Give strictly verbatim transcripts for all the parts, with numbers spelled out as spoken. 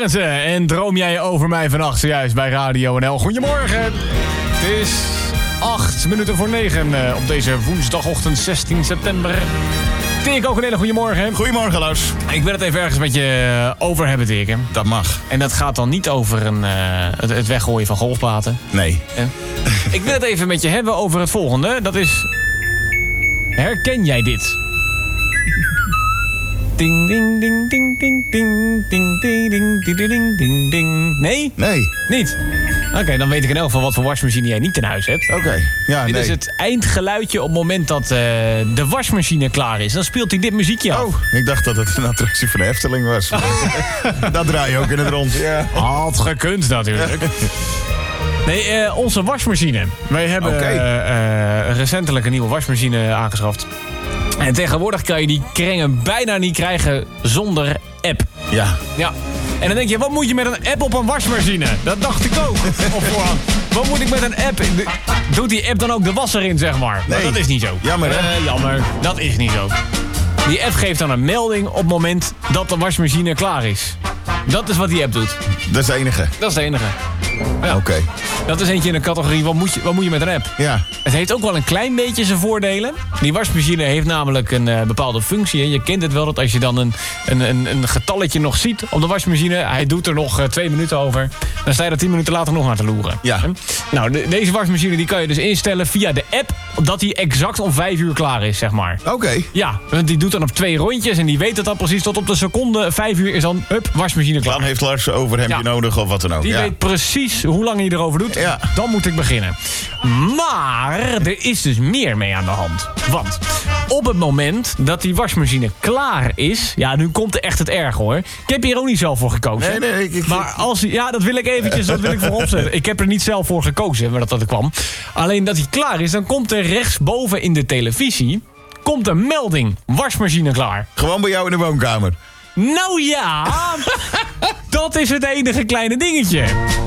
Arendse en droom jij over mij vannacht zojuist bij Radio N L. Goedemorgen. Het is acht minuten voor negen uh, op deze woensdagochtend zestien september. Dirk, ook een hele goede morgen. Goedemorgen, Lars. Ik wil het even ergens met je over hebben, Dirk. Dat mag. En dat gaat dan niet over een, uh, het, het weggooien van golfplaten. Nee. En ik wil het even met je hebben over het volgende. Dat is... Herken jij dit? Ding, ding, ding, ding, ding, ding, ding, ding, ding, ding, ding, ding, ding. Nee? Nee. Niet? Oké, okay, dan weet ik in elk geval wat voor wasmachine jij niet in huis hebt. Oké, okay. ja, Dit nee. is het eindgeluidje op het moment dat uh, de wasmachine klaar is. Dan speelt hij dit muziekje af. Oh, ik dacht dat het een attractie van de Efteling was. Dat draai je ook in het rond. Ja. Had gekund natuurlijk. Nee, uh, onze wasmachine. Wij hebben okay. uh, uh, recentelijk een nieuwe wasmachine aangeschaft. En tegenwoordig kan je die krengen bijna niet krijgen zonder app. Ja. Ja. En dan denk je, wat moet je met een app op een wasmachine? Dat dacht ik ook. Op voorhand. Wat moet ik met een app? Doet die app dan ook de was erin, zeg maar? Nee. Maar dat is niet zo. Jammer, hè? Uh, jammer. Dat is niet zo. Die app geeft dan een melding op het moment dat de wasmachine klaar is. Dat is wat die app doet. Dat is het enige? Dat is het enige. Ja. Oké. Okay. Dat is eentje in de categorie, wat moet, je, wat moet je met een app? Ja. Het heeft ook wel een klein beetje zijn voordelen. Die wasmachine heeft namelijk een uh, bepaalde functie. Je kent het wel, dat als je dan een, een, een, een getalletje nog ziet op de wasmachine... hij doet er nog uh, twee minuten over... dan sta je er tien minuten later nog naar te loeren. Ja. Nou, de, deze wasmachine die kan je dus instellen via de app... dat die exact om vijf uur klaar is, zeg maar. Oké. Okay. Ja, want die doet dan op twee rondjes... en die weet het dan precies tot op de seconde. Vijf uur is dan, hup, wasmachine klaar. Dan heeft Lars een overhemdje ja. nodig of wat dan ook. Die ja. weet precies hoe lang hij erover doet. Ja. Dan moet ik beginnen. Maar er is dus meer mee aan de hand. Want op het moment dat die wasmachine klaar is... ja, nu komt er echt het erg, hoor. Ik heb hier ook niet zelf voor gekozen. Nee, nee. Ik, ik, maar als ja, dat wil ik eventjes dat wil ik voorop zetten. Ik heb er niet zelf voor gekozen, maar dat dat er kwam. Alleen dat hij klaar is, dan komt er rechtsboven in de televisie... komt een melding. Wasmachine klaar. Gewoon bij jou in de woonkamer? Nou ja, dat is het enige kleine dingetje.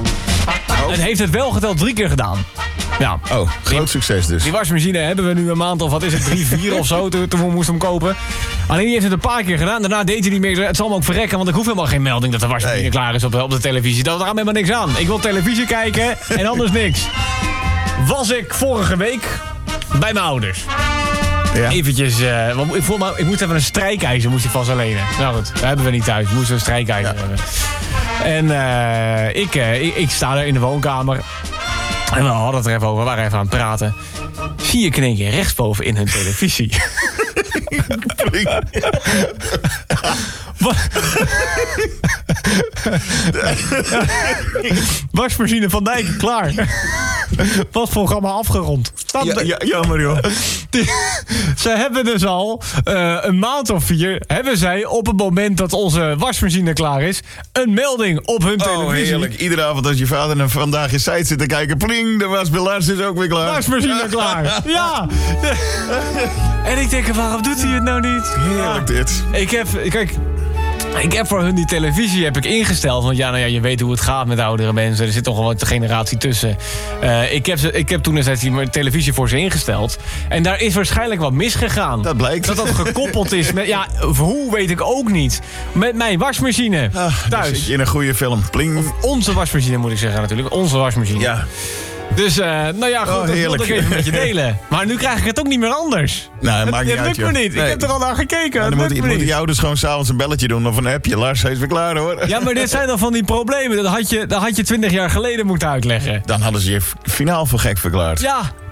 Oh. En heeft het wel geteld drie keer gedaan. Ja. Oh, groot die, succes dus. Die wasmachine hebben we nu een maand of wat is het, drie, vier of zo, toen, toen we moesten hem kopen. Alleen die heeft het een paar keer gedaan. Daarna deed hij niet meer. Het zal me ook verrekken, want ik hoef helemaal geen melding dat de wasmachine nee. klaar is op de, op de televisie. Daar gaat me helemaal niks aan. Ik wil televisie kijken en anders niks. Was ik vorige week bij mijn ouders. Ja. Eventjes, uh, ik, voel me, ik moest even een strijkijzer, moest ik vast alleen. Nou goed, dat hebben we niet thuis. We moesten een strijkijzer ja. hebben. En uh, ik, uh, ik, ik sta daar in de woonkamer. En we hadden het er even over, we waren even aan het praten. Zie ik in één keer rechtsboven in hun televisie. Wasmachine van Dijk, klaar. Was programma afgerond. Ja, ja, jammer joh. Die, ze hebben dus al uh, een maand of vier... hebben zij op het moment dat onze wasmachine klaar is... een melding op hun televisie. Oh, heerlijk. Iedere avond als je vader en vandaag je site zit te kijken... pling, de wasbelaars is ook weer klaar. Wasmachine klaar. Ja. En ik denk, waarom doet hij het nou niet? Heerlijk dit. Ik heb... Kijk... Ik heb voor hun die televisie heb ik ingesteld. Want ja, nou ja, je weet hoe het gaat met oudere mensen. Er zit toch wel een generatie tussen. Uh, ik, heb ze, ik heb toen destijds die televisie voor ze ingesteld. En daar is waarschijnlijk wat misgegaan. Dat blijkt. Dat dat gekoppeld is met... Ja, hoe weet ik ook niet. Met mijn wasmachine ah, thuis. Zit je in een goede film. Pling. Of onze wasmachine moet ik zeggen natuurlijk. Onze wasmachine. Ja. Dus, uh, nou ja, goed, oh, dat wilde ik even met je delen. Maar nu krijg ik het ook niet meer anders. Nou, dat maakt niet uit, lukt me niet. Nee. Ik heb er al naar gekeken. Nou, dan moet, moeten die ouders gewoon s'avonds een belletje doen of een appje. Lars, hij is weer klaar, hoor. Ja, maar dit zijn dan van die problemen. Dat had je, dat had je twintig jaar geleden moeten uitleggen. Dan hadden ze je finaal voor gek verklaard. Ja.